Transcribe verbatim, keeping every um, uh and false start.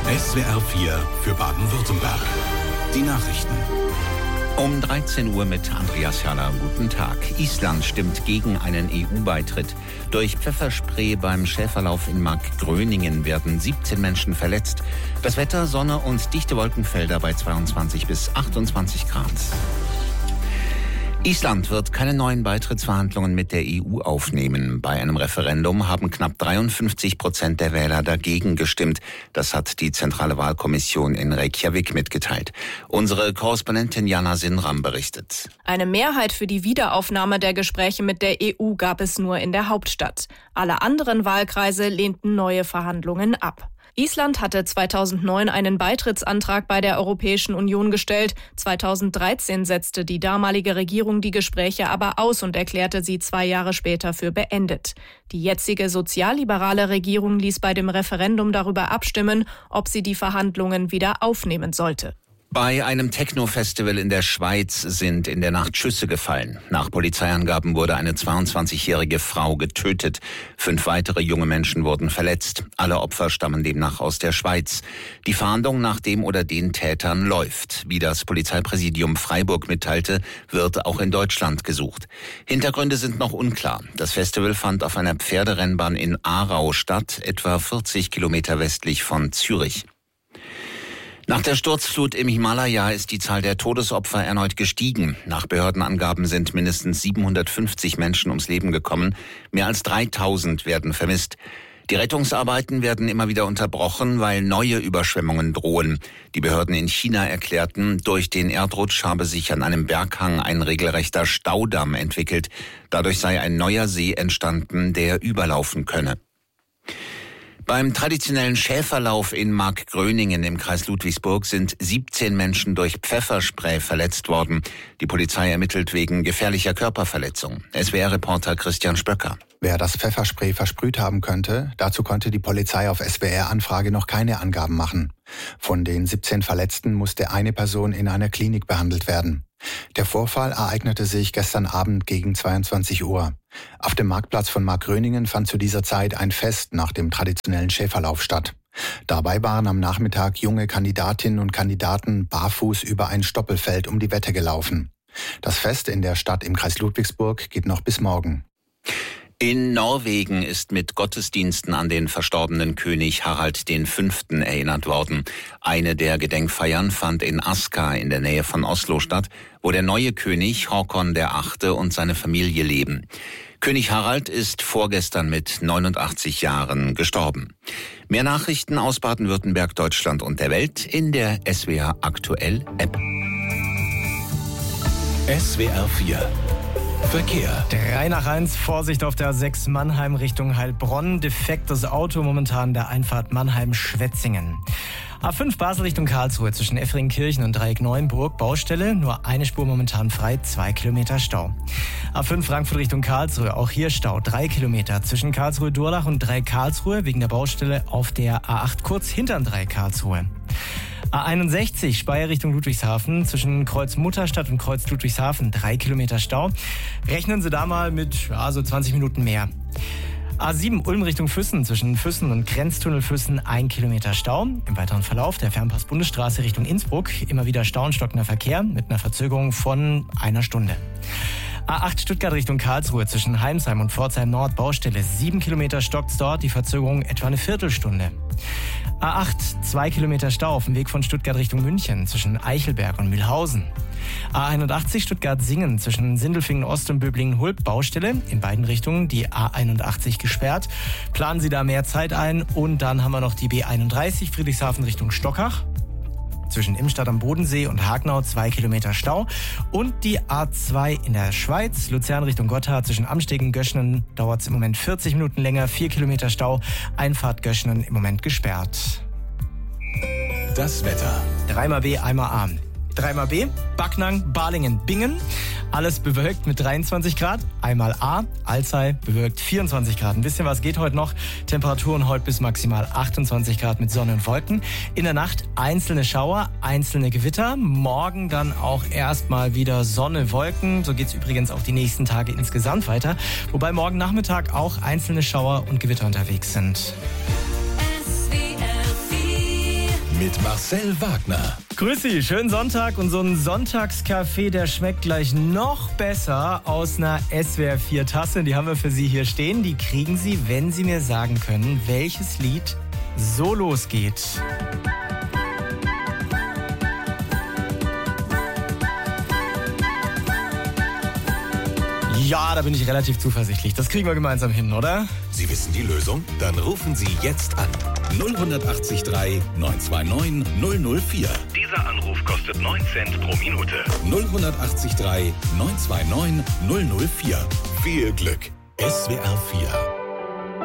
S W R vier für Baden-Württemberg. Die Nachrichten. Um dreizehn Uhr mit Andreas Jaller. Guten Tag. Island stimmt gegen einen E U-Beitritt. Durch Pfefferspray beim Schäferlauf in Markgröningen werden siebzehn Menschen verletzt. Das Wetter, Sonne und dichte Wolkenfelder bei zweiundzwanzig bis achtundzwanzig Grad. Island wird keine neuen Beitrittsverhandlungen mit der E U aufnehmen. Bei einem Referendum haben knapp dreiundfünfzig Prozent der Wähler dagegen gestimmt. Das hat die Zentrale Wahlkommission in Reykjavik mitgeteilt. Unsere Korrespondentin Jana Sinram berichtet. Eine Mehrheit für die Wiederaufnahme der Gespräche mit der E U gab es nur in der Hauptstadt. Alle anderen Wahlkreise lehnten neue Verhandlungen ab. Island hatte zweitausendneun einen Beitrittsantrag bei der Europäischen Union gestellt. zweitausenddreizehn setzte die damalige Regierung die Gespräche aber aus und erklärte sie zwei Jahre später für beendet. Die jetzige sozialliberale Regierung ließ bei dem Referendum darüber abstimmen, ob sie die Verhandlungen wieder aufnehmen sollte. Bei einem Techno-Festival in der Schweiz sind in der Nacht Schüsse gefallen. Nach Polizeiangaben wurde eine zweiundzwanzigjährige Frau getötet. Fünf weitere junge Menschen wurden verletzt. Alle Opfer stammen demnach aus der Schweiz. Die Fahndung nach dem oder den Tätern läuft. Wie das Polizeipräsidium Freiburg mitteilte, wird auch in Deutschland gesucht. Hintergründe sind noch unklar. Das Festival fand auf einer Pferderennbahn in Aarau statt, etwa vierzig Kilometer westlich von Zürich. Nach der Sturzflut im Himalaya ist die Zahl der Todesopfer erneut gestiegen. Nach Behördenangaben sind mindestens siebenhundertfünfzig Menschen ums Leben gekommen. Mehr als dreitausend werden vermisst. Die Rettungsarbeiten werden immer wieder unterbrochen, weil neue Überschwemmungen drohen. Die Behörden in China erklärten, durch den Erdrutsch habe sich an einem Berghang ein regelrechter Staudamm entwickelt. Dadurch sei ein neuer See entstanden, der überlaufen könne. Beim traditionellen Schäferlauf in Markgröningen im Kreis Ludwigsburg sind siebzehn Menschen durch Pfefferspray verletzt worden. Die Polizei ermittelt wegen gefährlicher Körperverletzung. S W R-Reporter Christian Spöcker. Wer das Pfefferspray versprüht haben könnte, dazu konnte die Polizei auf S W R-Anfrage noch keine Angaben machen. Von den siebzehn Verletzten musste eine Person in einer Klinik behandelt werden. Der Vorfall ereignete sich gestern Abend gegen zweiundzwanzig Uhr. Auf dem Marktplatz von Markgröningen fand zu dieser Zeit ein Fest nach dem traditionellen Schäferlauf statt. Dabei waren am Nachmittag junge Kandidatinnen und Kandidaten barfuß über ein Stoppelfeld um die Wette gelaufen. Das Fest in der Stadt im Kreis Ludwigsburg geht noch bis morgen. In Norwegen ist mit Gottesdiensten an den verstorbenen König Harald der Fünfte erinnert worden. Eine der Gedenkfeiern fand in Aska in der Nähe von Oslo statt, wo der neue König Håkon der Achte und seine Familie leben. König Harald ist vorgestern mit neunundachtzig Jahren gestorben. Mehr Nachrichten aus Baden-Württemberg, Deutschland und der Welt in der S W R Aktuell App. S W R vier Verkehr. drei nach eins, Vorsicht auf der A sechs Mannheim Richtung Heilbronn. Defektes Auto momentan der Einfahrt Mannheim-Schwetzingen. A fünf Basel Richtung Karlsruhe zwischen Effringkirchen und Dreieck Neuenburg. Baustelle, nur eine Spur momentan frei, zwei Kilometer Stau. A fünf Frankfurt Richtung Karlsruhe, auch hier Stau, drei Kilometer zwischen Karlsruhe-Durlach und Dreieck Karlsruhe wegen der Baustelle auf der A acht kurz hinterm Dreieck Karlsruhe. A einundsechzig Speyer Richtung Ludwigshafen zwischen Kreuz Mutterstadt und Kreuz Ludwigshafen, drei Kilometer Stau. Rechnen Sie da mal mit ja, so zwanzig Minuten mehr. A sieben Ulm Richtung Füssen zwischen Füssen und Grenztunnel Füssen, ein Kilometer Stau. Im weiteren Verlauf der Fernpass Bundesstraße Richtung Innsbruck immer wieder Stau und stockender Verkehr mit einer Verzögerung von einer Stunde. A acht Stuttgart Richtung Karlsruhe zwischen Heimsheim und Pforzheim Nord, Baustelle, sieben Kilometer stockt's dort, die Verzögerung etwa eine Viertelstunde. A acht, zwei Kilometer Stau auf dem Weg von Stuttgart Richtung München zwischen Eichelberg und Mühlhausen. A einundachtzig Stuttgart-Singen zwischen Sindelfingen Ost und Böblingen-Hulb, Baustelle, in beiden Richtungen die A einundachtzig gesperrt. Planen Sie da mehr Zeit ein und dann haben wir noch die B einunddreißig Friedrichshafen Richtung Stockach. Zwischen Imstadt am Bodensee und Hagenau zwei Kilometer Stau. Und die A zwei in der Schweiz, Luzern Richtung Gotthard zwischen Amstegen und Göschenen dauert es im Moment vierzig Minuten länger, vier Kilometer Stau, Einfahrt Göschenen im Moment gesperrt. Das Wetter. Dreimal B, einmal A. Dreimal B, Backnang, Balingen, Bingen. Alles bewölkt mit dreiundzwanzig Grad. Einmal A, Alzey, bewölkt vierundzwanzig Grad. Ein bisschen was geht heute noch. Temperaturen heute bis maximal achtundzwanzig Grad mit Sonne und Wolken. In der Nacht einzelne Schauer, einzelne Gewitter. Morgen dann auch erstmal wieder Sonne, Wolken. So geht's übrigens auch die nächsten Tage insgesamt weiter. Wobei morgen Nachmittag auch einzelne Schauer und Gewitter unterwegs sind. S W R vier mit Marcel Wagner. Grüß Sie, schönen Sonntag und so ein Sonntagskaffee, der schmeckt gleich noch besser aus einer S W R vier Tasse. Die haben wir für Sie hier stehen. Die kriegen Sie, wenn Sie mir sagen können, welches Lied so losgeht. Ja, da bin ich relativ zuversichtlich. Das kriegen wir gemeinsam hin, oder? Sie wissen die Lösung? Dann rufen Sie jetzt an. null acht drei neun zwei neun null null vier. Dieser Anruf kostet neun Cent pro Minute. null acht drei neun zwei neun null null vier. Viel Glück. S W R vier.